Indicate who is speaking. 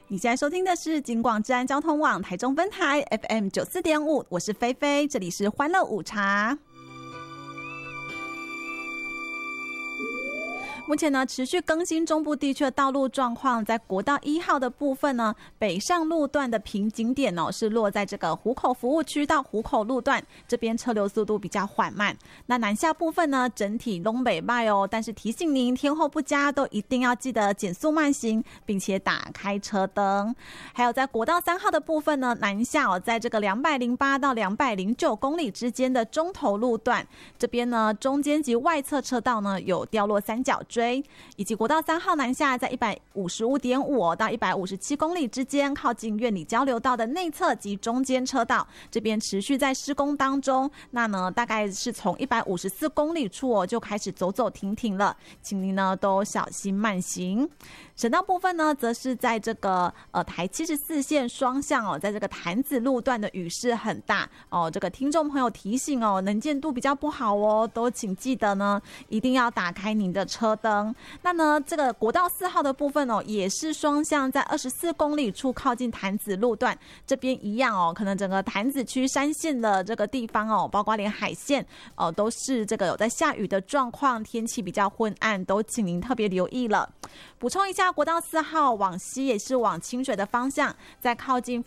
Speaker 1: 你现在收听的是警广治安交通网台中分台 FM 94.5，我是菲菲，这里是欢乐午茶。目前呢，持续更新中部地区的道路状况。在国道1号的部分呢，北上路段的瓶颈点是落在这个湖口服务区到湖口路段，这边车流速度比较缓慢。那南下部分呢，整体东北迈但是提醒您天候不佳，都一定要记得减速慢行，并且打开车灯。还有在国道3号的部分呢，南下在这个208到209公里之间的中头路段，这边呢中间及外侧车道呢有掉落三角锥。以及国道3号南下在 155.5 到157公里之间，靠近苑里交流道的内侧及中间车道，这边持续在施工当中。那呢，大概是从154公里处就开始走走停停了，请您呢都小心慢行。省道部分呢，则是在这个台74线双向在这个潭子路段的雨势很大这个听众朋友提醒能见度比较不好都请记得呢，一定要打开您的车灯。那呢，这个国道4号的部分也是双向，在24公里处靠近潭子路段，这边一样可能整个潭子区山线的这个地方包括连海线都是这个有在下雨的状况，天气比较昏暗，都请您特别留意了。补充一下，国道4号往西也是往清水的方向，在靠近